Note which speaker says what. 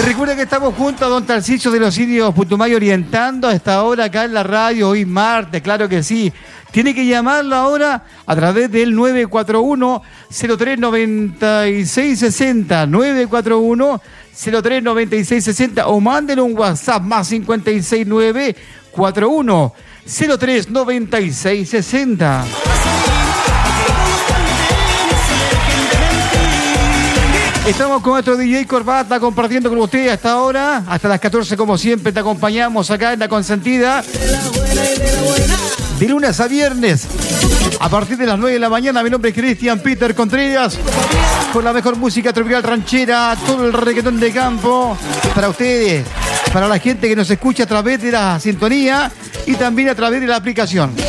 Speaker 1: Recuerda que estamos juntos a don Tarcisio de los Indios Putumayo orientando a esta hora acá en la radio, hoy martes, claro que sí. Tiene que llamarlo ahora a través del 941-039660, 941-039660 o mándele un WhatsApp más 56941-039660. Estamos con nuestro DJ Corbata compartiendo con ustedes hasta ahora, hasta las 14 como siempre te acompañamos acá en La Consentida. De lunes a viernes, a partir de las 9 de la mañana, mi nombre es Cristian Peter Contreras, con la mejor música tropical ranchera, todo el reggaetón de campo, para ustedes, para la gente que nos escucha a través de la sintonía y también a través de la aplicación.